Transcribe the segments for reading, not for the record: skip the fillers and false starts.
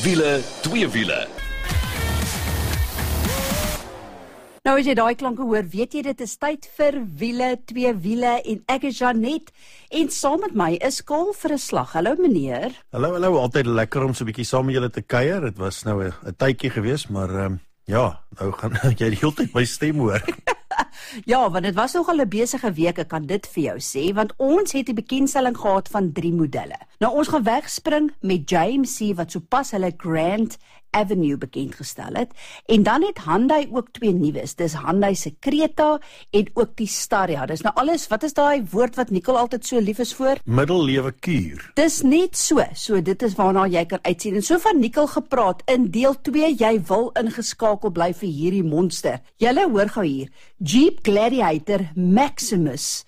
Wiele, twee wiele. Nou as jy daai klanke hoor, weet jy dit is tyd vir wiele, twee wiele en ek is Janet en saam met my is Kol vir 'n slag. Hallo meneer. Hallo, altyd lekker om so 'n bietjie saam met julle te kuier. Dit was nou 'n tydjie gewees, maar ja, nou gaan jy die hele tyd my stem hoor. Ja, want dit was nogal 'n besige week, ek kan dit vir jou sê, want ons het 'n bekendstelling gehad van 3 modelle. Nou ons gaan wegspring met JMC wat sopas hulle Grand Avenue bekendgestel het, en dan het Hyundai ook 2 nuus. Dis Hyundai se Creta en ook die Staria. Dis nou alles, wat is daai woord wat Nicole altyd so lief is vir? Middellewe kuur. Dis net so dit is waarna jy kan uitsien. En so van Nicole gepraat, in deel 2, jy wil ingeskakel bly vir hierdie monster. Julle hoor gou hier, Jeep Gladiator Maximus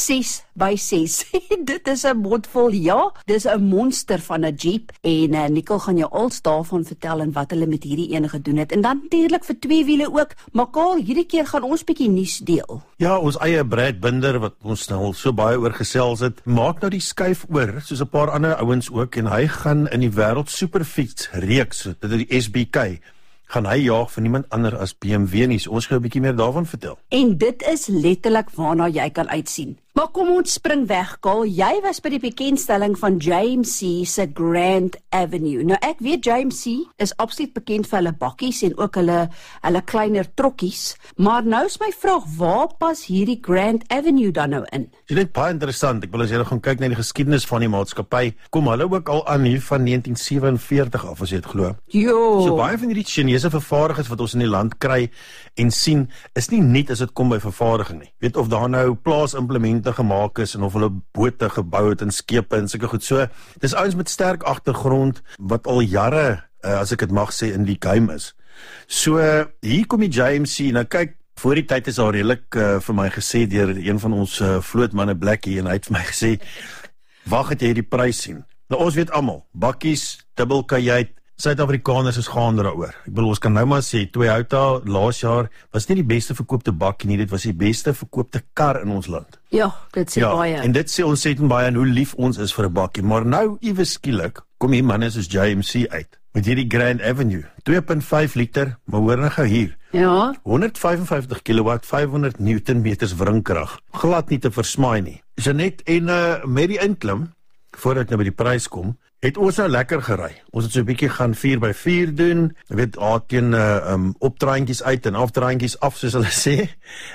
6x6. Dit is 'n mondvol, ja. Dis 'n monster van 'n Jeep. En Nicole gaan jou als daarvan vertel en wat hulle met hierdie ene gedoen het. En dan natuurlik vir 2 wiele ook. Maar Karl, hierdie keer gaan ons bietjie nuus deel. Ja, ons eie Brad Binder, wat ons nou so baie oor gesels het, maak nou die skuif oor, soos 'n paar ander ouens ook, en hy gaan in die wêreld superfiets reeks, dit is die SBK, gaan hy jaag vir niemand ander as BMW nie. So ons gaan 'n bietjie meer daarvan vertel. En dit is letterlik waarna jy kan uitsien. Maar kom ons spring weg, Karl. Jy was by die bekendstelling van JMC se Grand Avenue. Nou ek weet JMC is absoluut bekend vir hulle bakkies en ook hulle kleiner trokkies. Maar nou is my vraag, waar pas hierdie Grand Avenue dan nou in? Dit is baie interessant. Ek wil as jy gaan kyk na die geskiedenis van die maatskappy, kom hulle ook al aan hier van 1947 af, as jy dit glo. Jo. So baie van hierdie Chinese vervaardigers wat ons in die land kry en sien, is nie net as dit kom by vervaardiging nie. Weet of daar nou plaasimplemente gemaak is en of hulle bote gebou het en skepe en sulke goed. So, dis ouens met sterk agtergrond wat al jare, as ek dit mag sê, in die game is. So, hier kom die JMC. Nou kyk, voor die tyd is al redelik vir my gesê deur een van ons vlootmanne Blackie, en hy het vir my gesê, wag het jy die prys sien. Nou ons weet almal, bakkies, dubbelkajuit, Suid-Afrikaners is gaande daaroor. Ek bedoel, ons kan nou maar sê, Toyota laas jaar was nie die beste verkoopte bakkie nie, dit was die beste verkoopte kar in ons land. Ja, dit sê baie. En dit sê ontsettend baie en hoe lief ons is vir 'n bakkie. Maar nou, iewes skielik, kom hier manne soos JMC uit, met hierdie Grand Avenue, 2.5 liter, maar hoor nou gou hier. Ja. 155 kilowatt, 500 Newtonmeters wringkrag. Glad nie te versmaai nie. Janet, en met die inklim, voordat nou by die prys kom, het ons nou lekker gery. Ons het so 'n bietjie gaan 4x4 doen, jy weet, teen opdraandjies uit en afdraandjies af, soos hulle sê,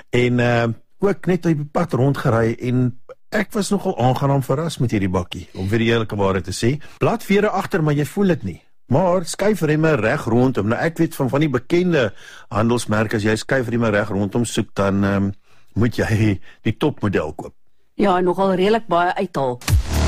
en ook net op die pad rondgery, en ek was nogal aangenaam verras met hierdie bakkie, om vir die eerlike waarheid te sê. Bladvere agter, maar jy voel dit nie. Maar skuifremme reg rondom. Nou ek weet van die bekende handelsmerke, as jy skuifremme reg rondom soek, dan moet jy die topmodel koop. Ja, nogal redelik baie uithaal.